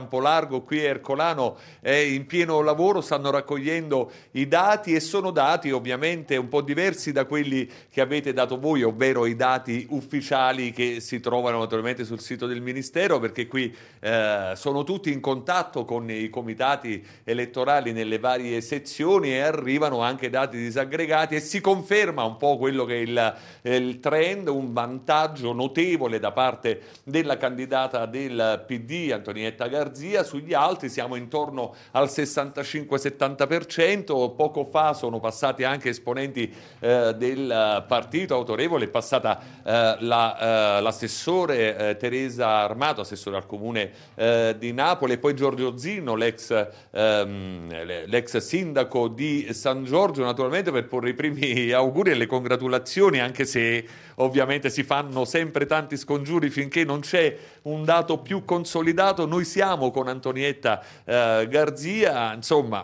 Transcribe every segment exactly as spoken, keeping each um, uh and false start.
Campolargo, qui a Ercolano è in pieno lavoro, stanno raccogliendo i dati e sono dati ovviamente un po' diversi da quelli che avete dato voi, ovvero i dati ufficiali che si trovano naturalmente sul sito del Ministero, perché qui eh, sono tutti in contatto con i comitati elettorali nelle varie sezioni e arrivano anche dati disaggregati e si conferma un po' quello che è il, il trend, un vantaggio notevole da parte della candidata del P D Antonietta Garzia. Sugli altri siamo intorno al sessantacinque settanta per cento. Poco fa sono passati anche esponenti eh, del partito autorevole, è passata eh, la, eh, l'assessore eh, Teresa Armato, assessore al comune eh, di Napoli, e poi Giorgio Zinno, l'ex, ehm, l'ex sindaco di San Giorgio, naturalmente per porre i primi auguri e le congratulazioni, anche se ovviamente si fanno sempre tanti scongiuri finché non c'è un dato più consolidato. Noi siamo con Antonietta eh, Garzia, insomma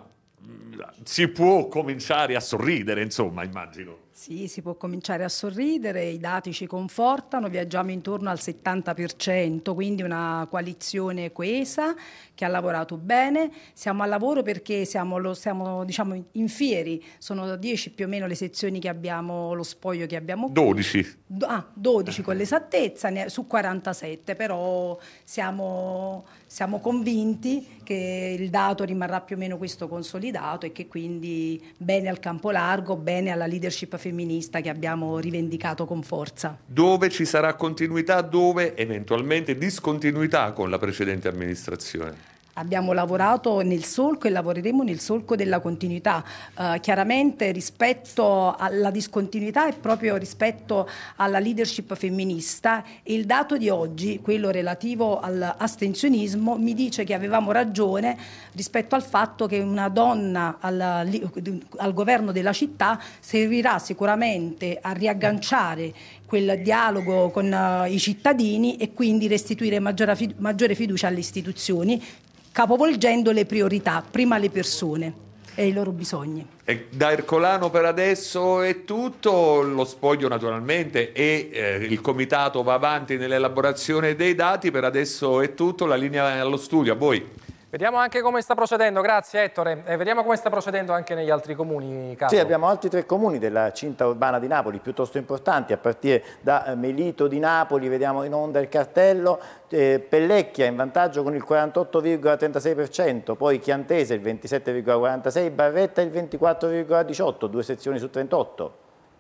si può cominciare a sorridere, insomma, immagino. Sì, si può cominciare a sorridere, i dati ci confortano, viaggiamo intorno al settanta per cento, quindi una coalizione coesa che ha lavorato bene. Siamo al lavoro perché siamo, lo, siamo diciamo, in fieri, sono dieci più o meno le sezioni che abbiamo, lo spoglio che abbiamo qui. dodici. Ah, dodici con l'esattezza, su quarantasette, però siamo, siamo convinti che il dato rimarrà più o meno questo consolidato e che quindi bene al Campolargo, bene alla leadership femminista che abbiamo rivendicato con forza. Dove ci sarà continuità, dove eventualmente discontinuità con la precedente amministrazione? Abbiamo lavorato nel solco e lavoreremo nel solco della continuità. Uh, chiaramente rispetto alla discontinuità è proprio rispetto alla leadership femminista, e il dato di oggi, quello relativo all'astensionismo, mi dice che avevamo ragione rispetto al fatto che una donna al, al governo della città servirà sicuramente a riagganciare quel dialogo con uh, i cittadini e quindi restituire maggiore, maggiore fiducia alle istituzioni, capovolgendo le priorità, prima le persone e i loro bisogni. E da Ercolano per adesso è tutto, lo spoglio naturalmente e eh, il comitato va avanti nell'elaborazione dei dati, per adesso è tutto, la linea è allo studio, a voi. Vediamo anche come sta procedendo, grazie Ettore, e vediamo come sta procedendo anche negli altri comuni, Carlo. Sì, abbiamo altri tre comuni della cinta urbana di Napoli piuttosto importanti, a partire da Melito di Napoli, vediamo in onda il cartello, eh, Pellecchia in vantaggio con il quarantotto virgola trentasei per cento, poi Chiantese il ventisette virgola quarantasei per cento, Barretta il ventiquattro virgola diciotto per cento, due sezioni su trentotto.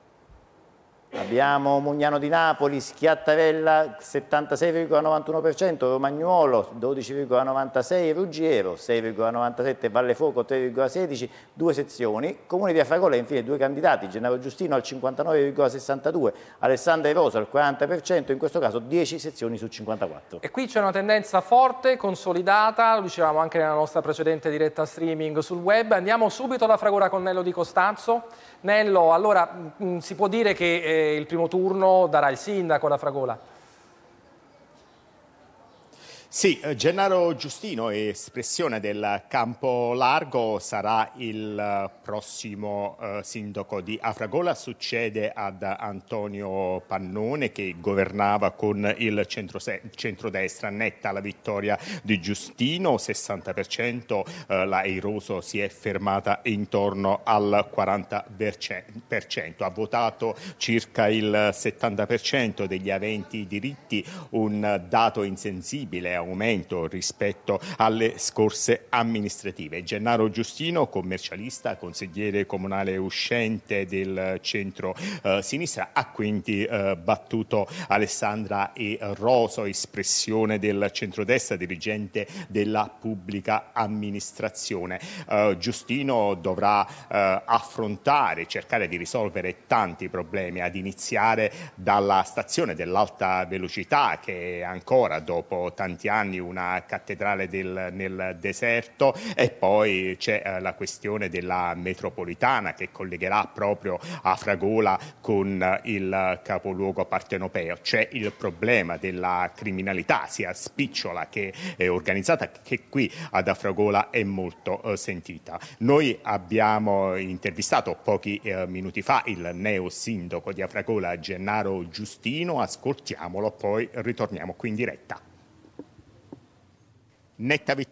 Abbiamo Mugnano di Napoli, Schiattavella settantasei virgola novantuno per cento, Romagnuolo dodici virgola novantasei per cento, Ruggiero sei virgola novantasette per cento, Vallefuoco tre virgola sedici per cento, due sezioni. Comune di Afragola infine due candidati, Gennaro Giustino al cinquantanove virgola sessantadue per cento, Alessandra Rosa al quaranta per cento, in questo caso dieci sezioni su cinquantaquattro. E qui c'è una tendenza forte, consolidata, lo dicevamo anche nella nostra precedente diretta streaming sul web. Andiamo subito da Fragora con Nello Di Costanzo. Nello, allora mh, si può dire che eh, il primo turno darà il sindaco da Fragola? Sì, Gennaro Giustino, espressione del Campo Largo, sarà il prossimo eh, sindaco di Afragola, succede ad Antonio Pannone che governava con il centro centrodestra. Netta la vittoria di Giustino, sessanta per cento, eh, la Eiroso si è fermata intorno al quaranta per cento, ha votato circa il settanta per cento degli aventi diritti, un dato insensibile aumento rispetto alle scorse amministrative. Gennaro Giustino, commercialista, consigliere comunale uscente del centro-sinistra, eh, ha quindi eh, battuto Alessandra E. Roso, espressione del centrodestra, dirigente della pubblica amministrazione. Eh, Giustino dovrà eh, affrontare, cercare di risolvere tanti problemi, ad iniziare dalla stazione dell'alta velocità, che è ancora dopo tanti anni una cattedrale del, nel deserto, e poi c'è eh, la questione della metropolitana che collegherà proprio Afragola con eh, il capoluogo partenopeo. C'è il problema della criminalità sia spicciola che eh, organizzata, che qui ad Afragola è molto eh, sentita. Noi abbiamo intervistato pochi eh, minuti fa il neo sindaco di Afragola, Gennaro Giustino, ascoltiamolo, poi ritorniamo qui in diretta. Netta vittoria